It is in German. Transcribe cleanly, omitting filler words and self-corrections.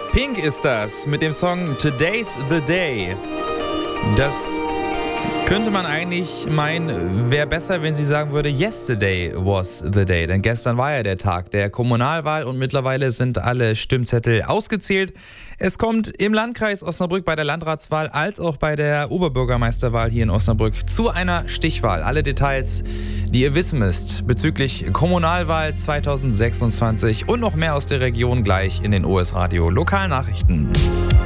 Pink ist das mit dem Song Today's the Day. Das könnte man eigentlich meinen, wäre besser, wenn sie sagen würde, yesterday was the day. Denn gestern war ja der Tag der Kommunalwahl und mittlerweile sind alle Stimmzettel ausgezählt. Es kommt im Landkreis Osnabrück bei der Landratswahl als auch bei der Oberbürgermeisterwahl hier in Osnabrück zu einer Stichwahl. Alle Details, die ihr wissen müsst bezüglich Kommunalwahl 2026 und noch mehr aus der Region gleich in den OS Radio Lokalnachrichten.